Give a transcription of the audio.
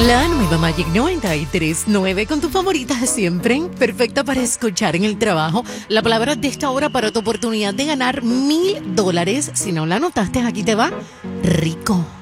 La nueva Magic 93.9 con tu favorita de siempre, perfecta para escuchar en el trabajo. La palabra de esta hora para tu oportunidad de ganar $1,000. Si no la anotaste, aquí te va. Rico.